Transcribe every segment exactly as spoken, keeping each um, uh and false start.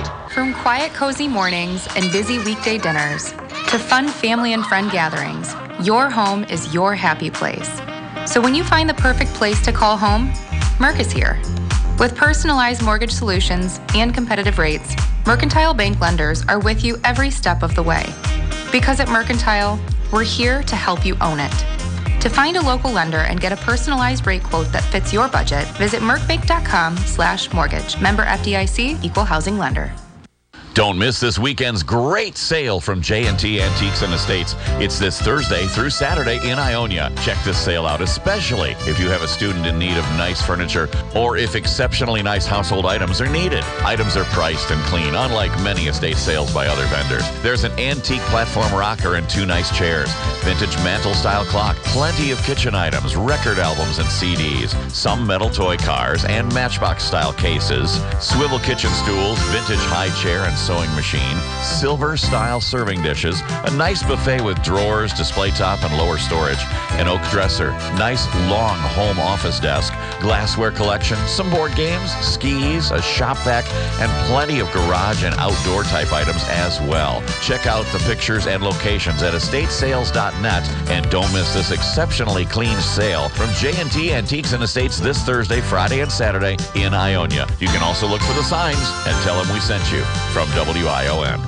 From quiet, cozy mornings and busy weekday dinners to fun family and friend gatherings, your home is your happy place. So when you find the perfect place to call home, Merc is here. With personalized mortgage solutions and competitive rates, Mercantile Bank lenders are with you every step of the way. Because at Mercantile, we're here to help you own it. To find a local lender and get a personalized rate quote that fits your budget, visit mercbank.com slash mortgage. Member F D I C, Equal Housing Lender. Don't miss this weekend's great sale from J and T Antiques and Estates. It's this Thursday through Saturday in Ionia. Check this sale out, especially if you have a student in need of nice furniture or if exceptionally nice household items are needed. Items are priced and clean, unlike many estate sales by other vendors. There's an antique platform rocker and two nice chairs, vintage mantle-style clock, plenty of kitchen items, record albums and C Ds, some metal toy cars and Matchbox-style cases, swivel kitchen stools, vintage high chair and sewing machine, silver-style serving dishes, a nice buffet with drawers, display top, and lower storage, an oak dresser, nice long home office desk, glassware collection, some board games, skis, a shop vac, and plenty of garage and outdoor type items as well. Check out the pictures and locations at estate sales dot net, and don't miss this exceptionally clean sale from J and T Antiques and Estates this Thursday, Friday, and Saturday in Ionia. You can also look for the signs and tell them we sent you from W I O N.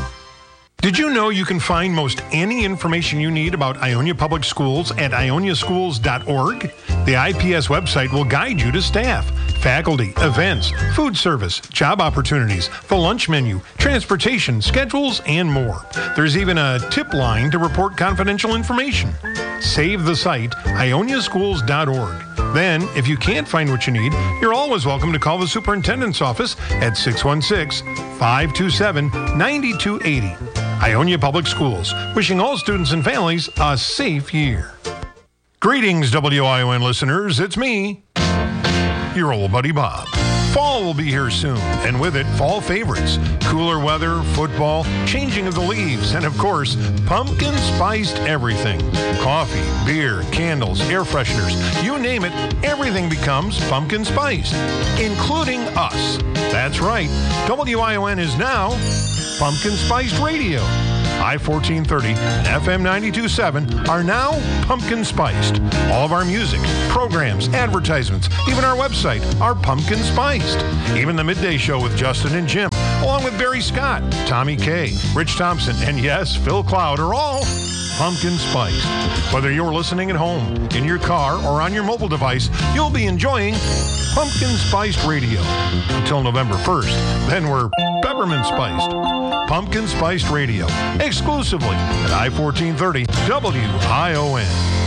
Did you know you can find most any information you need about Ionia Public Schools at ionia schools dot org? The I P S website will guide you to staff, faculty, events, food service, job opportunities, the lunch menu, transportation, schedules, and more. There's even a tip line to report confidential information. Save the site, ionia schools dot org. Then, if you can't find what you need, you're always welcome to call the superintendent's office at six one six, five two seven, nine two eight zero. Ionia Public Schools, wishing all students and families a safe year. Greetings, W I O N listeners. It's me, your old buddy Bob. Fall will be here soon, and with it, fall favorites. Cooler weather, football, changing of the leaves, and of course, pumpkin spiced everything. Coffee, beer, candles, air fresheners, you name it, everything becomes pumpkin spiced, including us. That's right, W I O N is now Pumpkin Spiced Radio. I fourteen thirty and F M ninety-two point seven are now pumpkin spiced. All of our music, programs, advertisements, even our website are pumpkin spiced. Even the midday show with Justin and Jim, along with Barry Scott, Tommy Kay, Rich Thompson, and yes, Phil Cloud are all pumpkin spiced. Whether you're listening at home, in your car, or on your mobile device, you'll be enjoying Pumpkin Spiced Radio until November first. Then we're peppermint spiced. Pumpkin Spiced Radio, exclusively at I fourteen thirty W I O N.